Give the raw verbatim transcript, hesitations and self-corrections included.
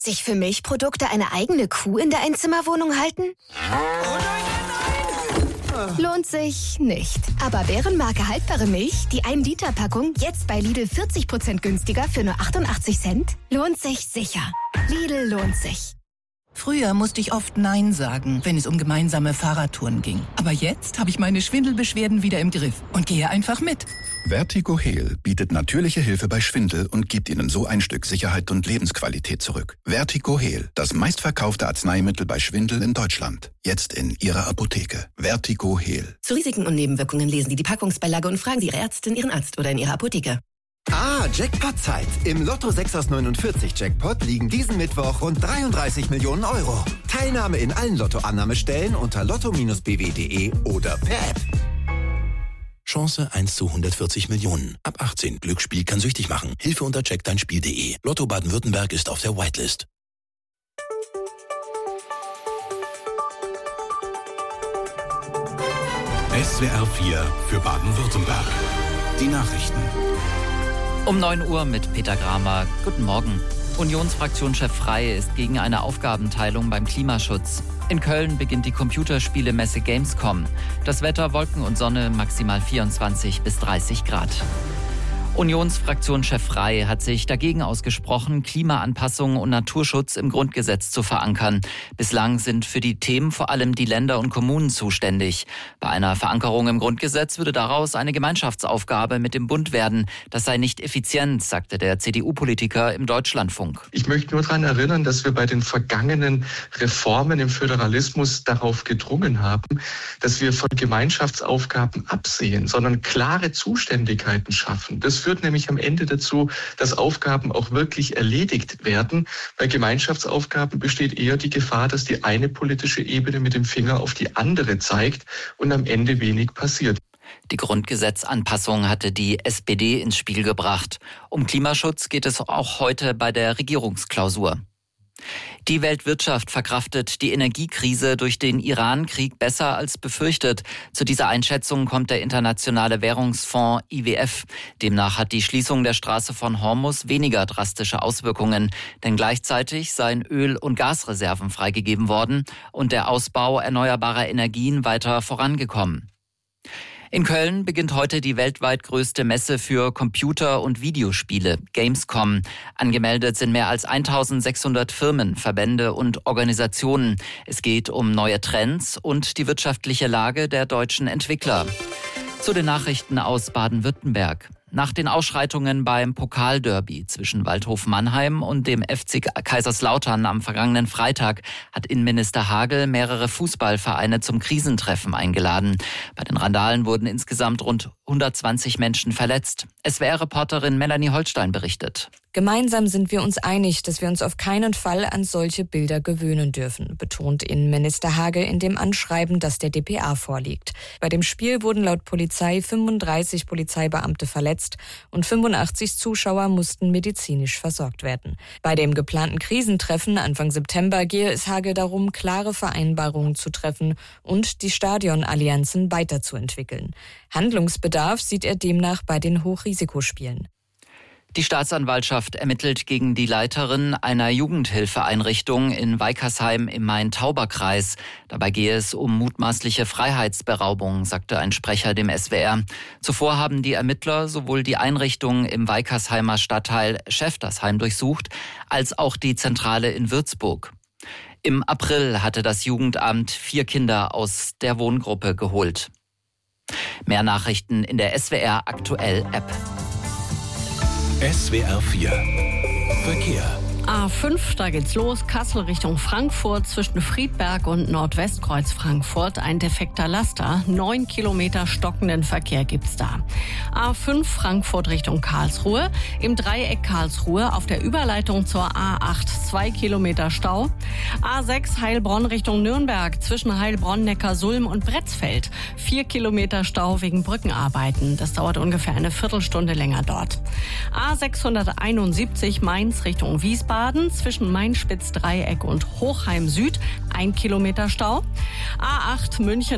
Sich für Milchprodukte eine eigene Kuh in der Einzimmerwohnung halten? Oh nein, nein! Lohnt sich nicht. Aber Bärenmarke haltbare Milch, die ein Liter Packung, jetzt bei Lidl vierzig Prozent günstiger für nur achtundachtzig Cent, lohnt sich sicher. Lidl lohnt sich. Früher musste ich oft Nein sagen, wenn es um gemeinsame Fahrradtouren ging. Aber jetzt habe ich meine Schwindelbeschwerden wieder im Griff und gehe einfach mit. Vertigo Heal bietet natürliche Hilfe bei Schwindel und gibt Ihnen so ein Stück Sicherheit und Lebensqualität zurück. Vertigo Heal, das meistverkaufte Arzneimittel bei Schwindel in Deutschland. Jetzt in Ihrer Apotheke. Vertigo Heal. Zu Risiken und Nebenwirkungen lesen Sie die Packungsbeilage und fragen Sie Ihre Ärztin, Ihren Arzt oder in Ihrer Apotheke. Ah, Jackpot-Zeit. Im Lotto sechs aus neunundvierzig Jackpot liegen diesen Mittwoch rund dreiunddreißig Millionen Euro. Teilnahme in allen Lotto-Annahmestellen unter lotto Bindestrich b w punkt de oder per App. Chance eins zu hundertvierzig Millionen. Ab achtzehn. Glücksspiel kann süchtig machen. Hilfe unter check dein Spiel punkt de. Lotto Baden-Württemberg ist auf der Whitelist. S W R vier für Baden-Württemberg. Die Nachrichten. Um neun Uhr mit Peter Gramer. Guten Morgen. Unionsfraktionschef Frey ist gegen eine Aufgabenteilung beim Klimaschutz. In Köln beginnt die Computerspielemesse Gamescom. Das Wetter Wolken und Sonne, maximal vierundzwanzig bis dreißig Grad. Unionsfraktionschef Frey hat sich dagegen ausgesprochen, Klimaanpassung und Naturschutz im Grundgesetz zu verankern. Bislang sind für die Themen vor allem die Länder und Kommunen zuständig. Bei einer Verankerung im Grundgesetz würde daraus eine Gemeinschaftsaufgabe mit dem Bund werden. Das sei nicht effizient, sagte der C D U-Politiker im Deutschlandfunk. Ich möchte nur daran erinnern, dass wir bei den vergangenen Reformen im Föderalismus darauf gedrungen haben, dass wir von Gemeinschaftsaufgaben absehen, sondern klare Zuständigkeiten schaffen. Das führt nämlich am Ende dazu, dass Aufgaben auch wirklich erledigt werden. Bei Gemeinschaftsaufgaben besteht eher die Gefahr, dass die eine politische Ebene mit dem Finger auf die andere zeigt und am Ende wenig passiert. Die Grundgesetzanpassung hatte die S P D ins Spiel gebracht. Um Klimaschutz geht es auch heute bei der Regierungsklausur. Die Weltwirtschaft verkraftet die Energiekrise durch den Iran-Krieg besser als befürchtet. Zu dieser Einschätzung kommt der Internationale Währungsfonds I W F. Demnach hat die Schließung der Straße von Hormuz weniger drastische Auswirkungen. Denn gleichzeitig seien Öl- und Gasreserven freigegeben worden und der Ausbau erneuerbarer Energien weiter vorangekommen. In Köln beginnt heute die weltweit größte Messe für Computer- und Videospiele, Gamescom. Angemeldet sind mehr als eintausendsechshundert Firmen, Verbände und Organisationen. Es geht um neue Trends und die wirtschaftliche Lage der deutschen Entwickler. Zu den Nachrichten aus Baden-Württemberg. Nach den Ausschreitungen beim Pokalderby zwischen Waldhof Mannheim und dem F C Kaiserslautern am vergangenen Freitag hat Innenminister Hagel mehrere Fußballvereine zum Krisentreffen eingeladen. Bei den Randalen wurden insgesamt rund hundertzwanzig Menschen verletzt. S W R-Reporterin Melanie Holstein berichtet. Gemeinsam sind wir uns einig, dass wir uns auf keinen Fall an solche Bilder gewöhnen dürfen, betont Innenminister Hagel in dem Anschreiben, das der D P A vorliegt. Bei dem Spiel wurden laut Polizei fünfunddreißig Polizeibeamte verletzt und fünfundachtzig Zuschauer mussten medizinisch versorgt werden. Bei dem geplanten Krisentreffen Anfang September gehe es Hagel darum, klare Vereinbarungen zu treffen und die Stadionallianzen weiterzuentwickeln. Handlungsbedarf sieht er demnach bei den Hochrisikospielen. Die Staatsanwaltschaft ermittelt gegen die Leiterin einer Jugendhilfeeinrichtung in Weikersheim im Main-Tauber-Kreis. Dabei gehe es um mutmaßliche Freiheitsberaubung, sagte ein Sprecher dem S W R. Zuvor haben die Ermittler sowohl die Einrichtung im Weikersheimer Stadtteil Schäftersheim durchsucht, als auch die Zentrale in Würzburg. Im April hatte das Jugendamt vier Kinder aus der Wohngruppe geholt. Mehr Nachrichten in der S W R Aktuell App. S W R vier Verkehr. A fünf, da geht's los, Kassel Richtung Frankfurt, zwischen Friedberg und Nordwestkreuz Frankfurt, ein defekter Laster, neun Kilometer stockenden Verkehr gibt's da. A fünf, Frankfurt Richtung Karlsruhe, im Dreieck Karlsruhe auf der Überleitung zur A acht, zwei Kilometer Stau. A sechs, Heilbronn Richtung Nürnberg, zwischen Heilbronn, Neckarsulm und Bretzfeld, vier Kilometer Stau wegen Brückenarbeiten, das dauert ungefähr eine Viertelstunde länger dort. A sechshunderteinundsiebzig, Mainz Richtung Wiesbaden, zwischen Main-Spitz-Dreieck und Hochheim Süd, ein Kilometer Stau. A acht München